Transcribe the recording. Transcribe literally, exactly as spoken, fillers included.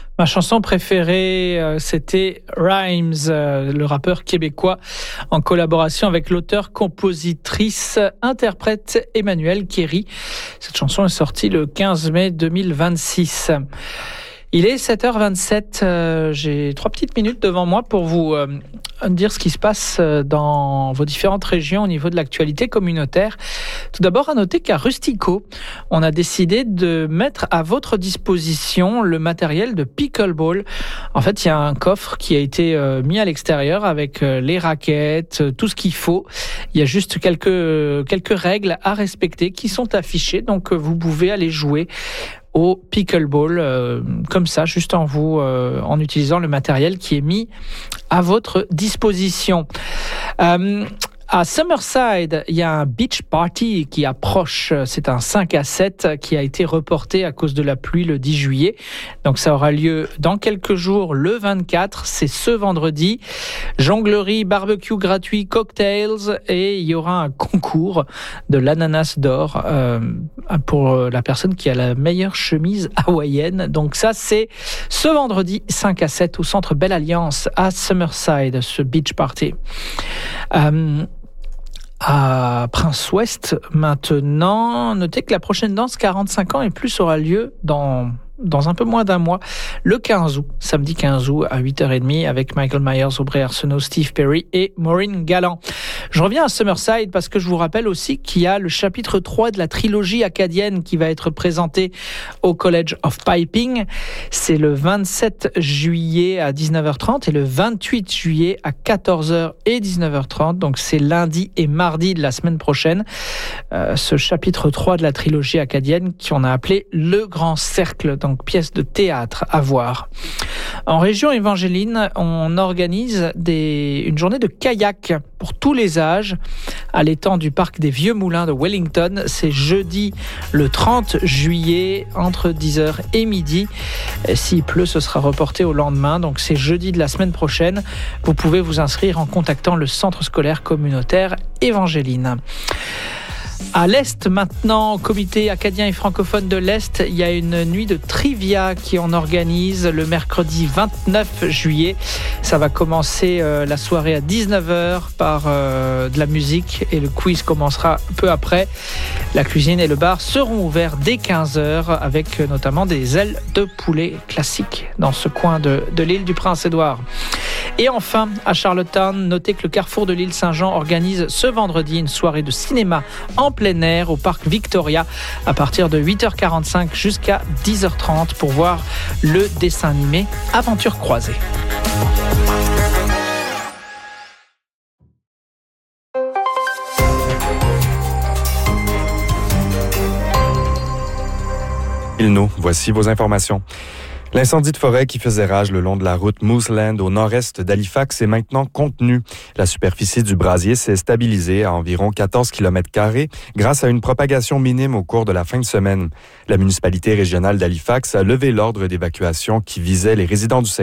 Ma chanson préférée, euh, c'était Rhymes, euh, le rappeur québécois, en collaboration avec l'auteur-compositrice-interprète Emmanuel Kéry. Cette chanson est sortie le quinze mai deux mille vingt-six. Il est sept heures vingt-sept, euh, j'ai trois petites minutes devant moi pour vous euh, dire ce qui se passe dans vos différentes régions au niveau de l'actualité communautaire. Tout d'abord, à noter qu'à Rustico, on a décidé de mettre à votre disposition le matériel de pickleball. En fait, il y a un coffre qui a été euh, mis à l'extérieur avec euh, les raquettes, euh, tout ce qu'il faut. Il y a juste quelques, euh, quelques règles à respecter qui sont affichées, donc euh, vous pouvez aller jouer au pickleball euh, comme ça, juste en vous euh, en utilisant le matériel qui est mis à votre disposition. Euh, À Summerside, il y a un beach party qui approche. C'est un cinq à sept qui a été reporté à cause de la pluie le dix juillet. Donc ça aura lieu dans quelques jours, le vingt-quatre. C'est ce vendredi. Jonglerie, barbecue gratuit, cocktails et il y aura un concours de l'ananas d'or euh, pour la personne qui a la meilleure chemise hawaïenne. Donc ça, c'est ce vendredi cinq à sept au Centre Belle Alliance à Summerside, ce beach party. Euh, À Prince-Ouest, maintenant, notez que la prochaine danse quarante-cinq ans et plus aura lieu dans, dans un peu moins d'un mois, le quinze août, samedi quinze août à huit heures trente avec Michael Myers, Aubrey Arsenault, Steve Perry et Maureen Galland. Je reviens à Summerside parce que je vous rappelle aussi qu'il y a le chapitre trois de la trilogie acadienne qui va être présenté au College of Piping. C'est le vingt-sept juillet à dix-neuf heures trente et le vingt-huit juillet à quatorze heures et dix-neuf heures trente. Donc c'est lundi et mardi de la semaine prochaine. Euh, ce chapitre trois de la trilogie acadienne qu'on a appelé Le Grand Cercle, donc pièce de théâtre à voir. En région évangéline, on organise des, une journée de kayak pour tous les âges à l'étang du parc des Vieux Moulins de Wellington. C'est jeudi le trente juillet entre dix heures et midi. Et s'il pleut, ce sera reporté au lendemain. Donc c'est jeudi de la semaine prochaine. Vous pouvez vous inscrire en contactant le centre scolaire communautaire Évangéline. À l'Est maintenant, au comité acadien et francophone de l'Est, il y a une nuit de trivia qui en organise le mercredi vingt-neuf juillet. Ça va commencer euh, la soirée à dix-neuf heures par euh, de la musique et le quiz commencera peu après. La cuisine et le bar seront ouverts dès quinze heures avec euh, notamment des ailes de poulet classiques dans ce coin de, de l'île du Prince-Édouard. Et enfin, à Charlottetown, notez que le Carrefour de l'île Saint-Jean organise ce vendredi une soirée de cinéma en plein air au parc Victoria à partir de huit heures quarante-cinq jusqu'à dix heures trente pour voir le dessin animé Aventure croisée. Nous, voici vos informations. L'incendie de forêt qui faisait rage le long de la route Mooseland au nord-est d'Halifax est maintenant contenu. La superficie du brasier s'est stabilisée à environ quatorze kilomètres carrés grâce à une propagation minime au cours de la fin de semaine. La municipalité régionale d'Halifax a levé l'ordre d'évacuation qui visait les résidents du secteur